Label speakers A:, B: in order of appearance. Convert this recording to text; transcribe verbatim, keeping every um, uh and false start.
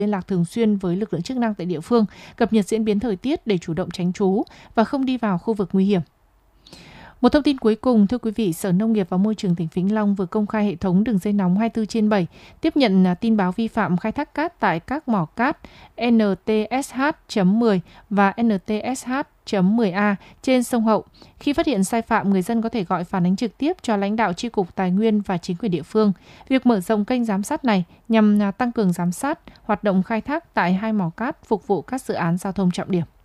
A: liên lạc thường xuyên với lực lượng chức năng tại địa phương, cập nhật diễn biến thời tiết để chủ động tránh trú và không đi vào khu vực nguy hiểm. Một thông tin cuối cùng, thưa quý vị, Sở Nông nghiệp và Môi trường tỉnh Vĩnh Long vừa công khai hệ thống đường dây nóng hai mươi bốn trên bảy, tiếp nhận tin báo vi phạm khai thác cát tại các mỏ cát N T S H chấm mười và N T S H chấm mười A trên sông Hậu. Khi phát hiện sai phạm, người dân có thể gọi phản ánh trực tiếp cho lãnh đạo chi cục Tài nguyên và chính quyền địa phương. Việc mở rộng kênh giám sát này nhằm tăng cường giám sát hoạt động khai thác tại hai mỏ cát phục vụ các dự án giao thông trọng điểm.